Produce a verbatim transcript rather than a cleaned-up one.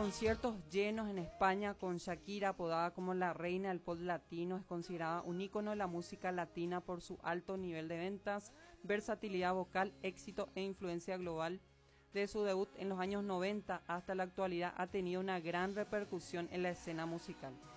conciertos llenos en España con Shakira, apodada como la reina del pop latino, es considerada un ícono de la música latina por su alto nivel de ventas, versatilidad vocal, éxito e influencia global. De su debut en los años noventa hasta la actualidad ha tenido una gran repercusión en la escena musical.